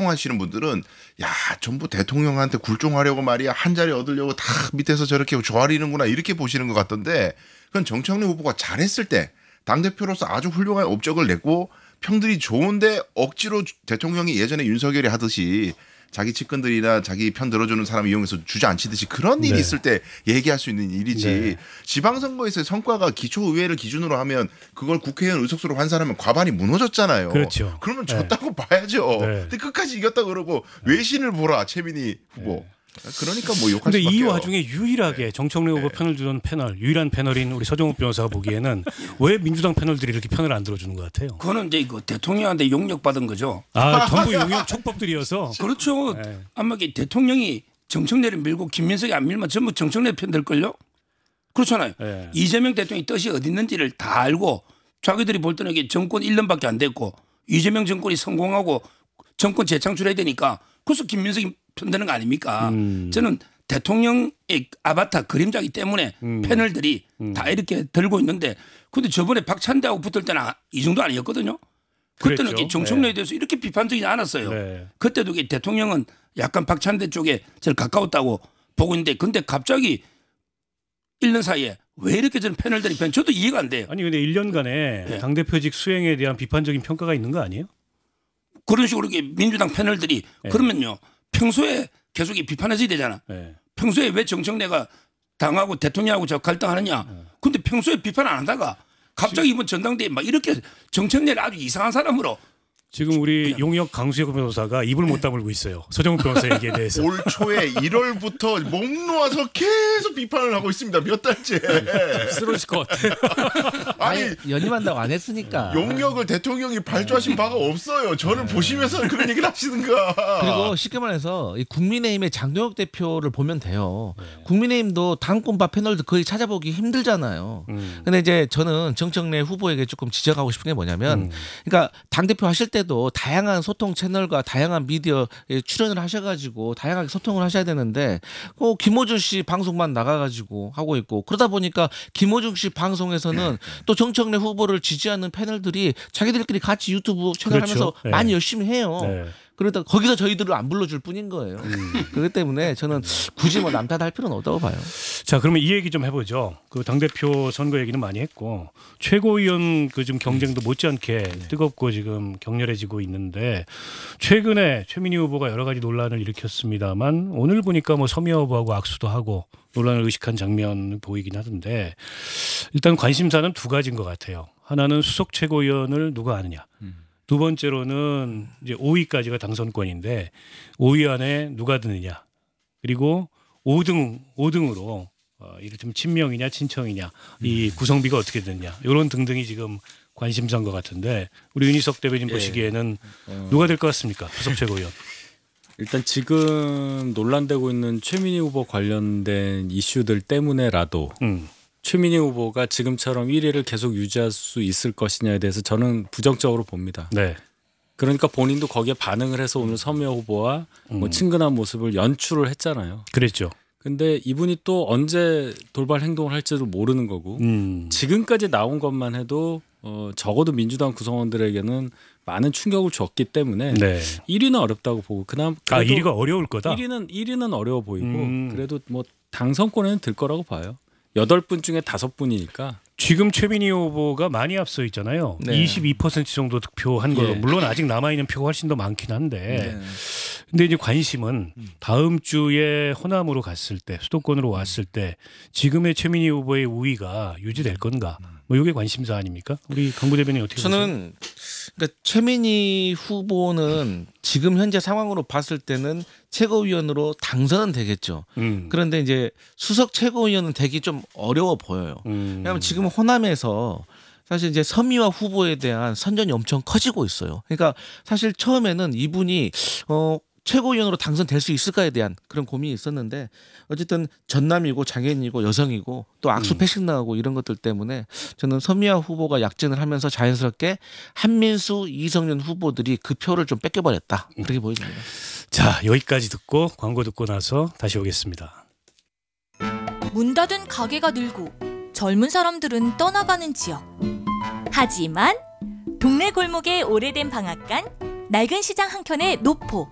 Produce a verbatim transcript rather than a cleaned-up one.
활동하시는 분들은 야 전부 대통령한테 굴종하려고 말이야 한 자리 얻으려고 다 밑에서 저렇게 조아리는구나 이렇게 보시는 것 같던데 그건 정청래 후보가 잘했을 때 당대표로서 아주 훌륭한 업적을 냈고 평들이 좋은데 억지로 대통령이 예전에 윤석열이 하듯이 자기 측근들이나 자기 편 들어주는 사람 이용해서 주저앉히듯이 그런 일이 네. 있을 때 얘기할 수 있는 일이지 네. 지방선거에서의 성과가 기초의회를 기준으로 하면 그걸 국회의원 의석수로 환산하면 과반이 무너졌잖아요. 그렇죠. 그러면 졌다고 네. 봐야죠. 네. 근데 끝까지 이겼다 그러고 외신을 보라 최민희 후보. 네. 그러니까 뭐 욕할 근데 수밖에. 이 와중에 유일하게 정청래 후보 네. 편을 두는 패널, 유일한 패널인 우리 서정욱 변호사가 보기에는 왜 민주당 패널들이 이렇게 편을 안 들어주는 것 같아요? 그거는 이제 이거 대통령한테 용역 받은 거죠. 아, 전부 용역 촉법들이어서. 그렇죠. 네. 아마 대통령이 정청래를 밀고 김민석이 안 밀면 전부 정청래 편 될걸요? 그렇잖아요. 네. 이재명 대통령이 뜻이 어디 있는지를 다 알고 자기들이 볼 때는 이게 정권 일 년밖에 안 됐고 이재명 정권이 성공하고 정권 재창출해야 되니까 그래서 김민석이 편드는 거 아닙니까? 음. 저는 대통령의 아바타 그림자이기 때문에 음. 패널들이 음. 다 이렇게 들고 있는데 근데 저번에 박찬대하고 붙을 때는 이 정도 아니었거든요. 그때는 정청래에 네. 대해서 이렇게 비판적이지 않았어요. 네. 그때도 대통령은 약간 박찬대 쪽에 제일 가까웠다고 보고 있는데 근데 갑자기 일 년 사이에 왜 이렇게 저는 패널들이 변 저도 이해가 안 돼요. 아니 근데 일 년간에 네. 당대표직 수행에 대한 비판적인 평가가 있는 거 아니에요? 그런 식으로 민주당 패널들이 네. 그러면요. 평소에 계속 비판해줘야 되잖아. 네. 평소에 왜 정청래가 당하고 대통령하고 저 갈등하느냐. 네. 근데 평소에 비판 안 하다가 갑자기 이번 전당대회 막 이렇게 정청래를 아주 이상한 사람으로. 지금 우리 용역 강수혁 변호사가 입을 못 다물고 있어요. 서정욱 변호사 얘기에 대해서. 올 초에 일월부터 목 놓아서 계속 비판을 하고 있습니다. 몇 달째. 쓰러질 것 같아. 아니 연임한다고 안 했으니까. 용역을 대통령이 발주하신 바가 없어요. 저를 네. 보시면서 그런 얘기를 하시는가. 그리고 쉽게 말해서 이 국민의힘의 장동혁 대표를 보면 돼요. 네. 국민의힘도 당권바 패널도 거의 찾아보기 힘들잖아요. 음. 근데 이제 저는 정청래 후보에게 조금 지적하고 싶은 게 뭐냐면 음. 그러니까 당대표 하실 때 도 다양한 소통 채널과 다양한 미디어에 출연을 하셔가지고 다양하게 소통을 하셔야 되는데 꼭 김어준 씨 방송만 나가가지고 하고 있고 그러다 보니까 김어준 씨 방송에서는 또 정청래 후보를 지지하는 패널들이 자기들끼리 같이 유튜브 채널 그렇죠. 하면서 네. 많이 열심히 해요. 네. 그러다 거기서 저희들을 안 불러줄 뿐인 거예요. 음. 그렇기 때문에 저는 굳이 뭐 남 탓할 필요는 없다고 봐요. 자, 그러면 이 얘기 좀 해보죠. 그 당대표 선거 얘기는 많이 했고 최고위원 그 좀 경쟁도 못지않게 네. 뜨겁고 지금 격렬해지고 있는데 최근에 최민희 후보가 여러 가지 논란을 일으켰습니다만 오늘 보니까 뭐 서미아 후보하고 악수도 하고 논란을 의식한 장면 보이긴 하던데 일단 관심사는 두 가지인 것 같아요. 하나는 수석 최고위원을 누가 하느냐. 음. 두 번째로는 이제 오 위까지가 당선권인데 오 위 안에 누가 드느냐. 그리고 오 등, 오 등으로 어, 이를테면 친명이냐 친청이냐 이 구성비가 어떻게 되느냐. 이런 등등이 지금 관심사인 것 같은데 우리 윤희석 대변인 예. 보시기에는 어. 누가 될 것 같습니까? 수석 최고위원. 일단 지금 논란되고 있는 최민희 후보 관련된 이슈들 때문에라도 음. 최민희 후보가 지금처럼 일 위를 계속 유지할 수 있을 것이냐에 대해서 저는 부정적으로 봅니다. 네. 그러니까 본인도 거기에 반응을 해서 오늘 서미아 후보와 음. 뭐 친근한 모습을 연출을 했잖아요. 그랬죠. 근데 이분이 또 언제 돌발 행동을 할지도 모르는 거고 음. 지금까지 나온 것만 해도 어, 적어도 민주당 구성원들에게는 많은 충격을 줬기 때문에 네. 일 위는 어렵다고 보고 그다음 아 일 위가 어려울 거다. 일 위는 일 위는 어려워 보이고 음. 그래도 뭐 당선권에는 들 거라고 봐요. 여덟 분 중에 다섯 분이니까. 지금 최민희 후보가 많이 앞서 있잖아요. 네. 이십이 퍼센트 정도 득표한 걸로. 예. 물론 아직 남아있는 표가 훨씬 더 많긴 한데. 네. 근데 이제 관심은 다음 주에 호남으로 갔을 때 수도권으로 왔을 때 지금의 최민희 후보의 우위가 유지될 건가. 뭐 이게 관심사 아닙니까? 우리 강부 대변인 어떻게 보세요? 저는 그러니까 최민희 후보는 지금 현재 상황으로 봤을 때는 최고위원으로 당선은 되겠죠. 음. 그런데 이제 수석 최고위원은 되기 좀 어려워 보여요. 음. 왜냐하면 지금 호남에서 사실 이제 서미화 후보에 대한 선전이 엄청 커지고 있어요. 그러니까 사실 처음에는 이분이 어 최고위원으로 당선될 수 있을까에 대한 그런 고민이 있었는데 어쨌든 전남이고 장애인이고 여성이고 또 악수 패싱 나가고 이런 것들 때문에 저는 서미아 후보가 약진을 하면서 자연스럽게 한민수, 이성윤 후보들이 그 표를 좀 뺏겨버렸다. 그렇게 보여집니다. 자, 여기까지 듣고 광고 듣고 나서 다시 오겠습니다. 문 닫은 가게가 늘고 젊은 사람들은 떠나가는 지역. 하지만 동네 골목의 오래된 방앗간 낡은 시장 한켠의 노포,